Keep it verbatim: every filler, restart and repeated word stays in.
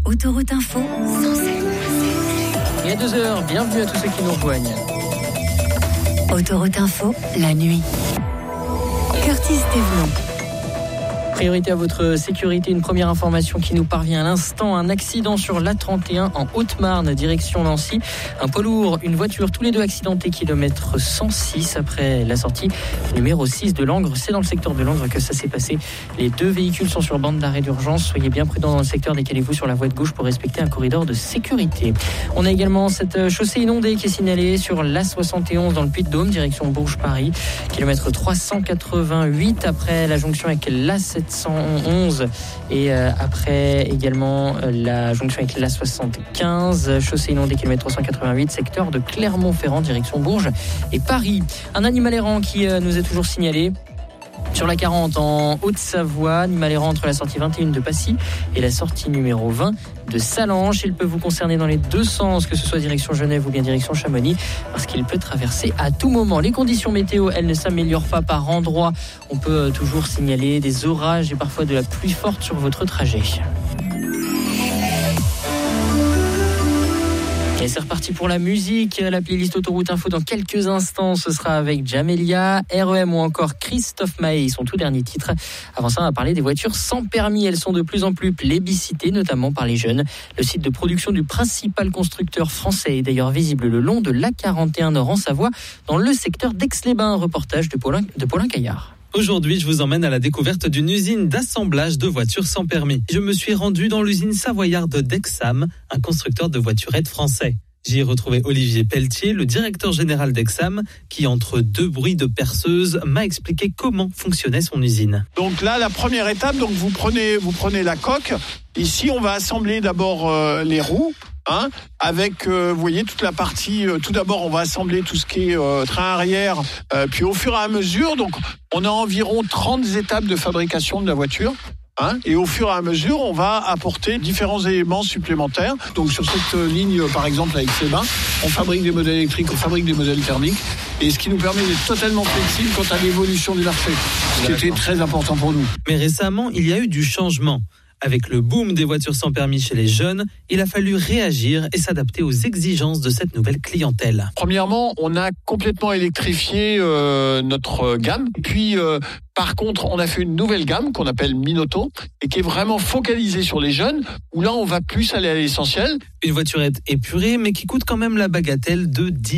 Autoroute Info, cent sept. Il y a deux heures, bienvenue à tous ceux qui nous rejoignent. Autoroute Info, la nuit. Curtis Thévenot. Priorité à votre sécurité, une première information qui nous parvient à l'instant. Un accident sur l'A trente et un en Haute-Marne, direction Nancy. Un poids lourd, une voiture, tous les deux accidentés, kilomètre cent six après la sortie numéro six de Langres. C'est dans le secteur de Langres que ça s'est passé. Les deux véhicules sont sur bande d'arrêt d'urgence. Soyez bien prudents dans le secteur, décalez-vous sur la voie de gauche pour respecter un corridor de sécurité. On a également cette chaussée inondée qui est signalée sur l'A soixante et onze dans le Puy-de-Dôme, direction Bourges-Paris. Kilomètre trois cent quatre-vingt-huit après la jonction avec l'A sept cent onze et euh, après également euh, la jonction avec l'A soixante-quinze, chaussée inondée kilomètre trois cent quatre-vingt-huit, secteur de Clermont-Ferrand, direction Bourges et Paris. Un animal errant qui euh, nous est toujours signalé sur la quarante en Haute-Savoie, animal errant entre la sortie vingt et un de Passy et la sortie numéro vingt de Salanches. Il peut vous concerner dans les deux sens, que ce soit direction Genève ou bien direction Chamonix, parce qu'il peut traverser à tout moment. Les conditions météo, elles ne s'améliorent pas par endroits. On peut toujours signaler des orages et parfois de la pluie forte sur votre trajet. Et c'est reparti pour la musique, la playlist Autoroute Info dans quelques instants. Ce sera avec Jamelia, R E M ou encore Christophe Maé, son tout dernier titre. Avant ça, on va parler des voitures sans permis. Elles sont de plus en plus plébiscitées, notamment par les jeunes. Le site de production du principal constructeur français est d'ailleurs visible le long de l'A quarante et un Nord en Savoie, dans le secteur d'Aix-les-Bains. Un reportage de Paulin, de Paulin Caillard. Aujourd'hui, je vous emmène à la découverte d'une usine d'assemblage de voitures sans permis. Je me suis rendu dans l'usine savoyarde d'Exam, un constructeur de voiturettes français. J'y ai retrouvé Olivier Pelletier, le directeur général d'Exam, qui, entre deux bruits de perceuse, m'a expliqué comment fonctionnait son usine. Donc là, la première étape, donc vous prenez, vous prenez la coque. Ici, on va assembler d'abord euh, les roues. Hein, avec, euh, vous voyez, toute la partie, euh, tout d'abord, on va assembler tout ce qui est euh, train arrière, euh, puis au fur et à mesure, donc on a environ trente étapes de fabrication de la voiture. Hein, et au fur et à mesure, on va apporter différents éléments supplémentaires. Donc sur cette ligne, par exemple, avec Aix-les-Bains, on fabrique des modèles électriques, on fabrique des modèles thermiques, et ce qui nous permet d'être totalement flexible quant à l'évolution du marché, ce qui était très important pour nous. Mais récemment, il y a eu du changement. Avec le boom des voitures sans permis chez les jeunes, il a fallu réagir et s'adapter aux exigences de cette nouvelle clientèle. Premièrement, on a complètement électrifié euh, notre gamme. Puis, euh, par contre, on a fait une nouvelle gamme qu'on appelle Minoto et qui est vraiment focalisée sur les jeunes, où là, on va plus aller à l'essentiel. Une voiturette épurée, mais qui coûte quand même la bagatelle de dix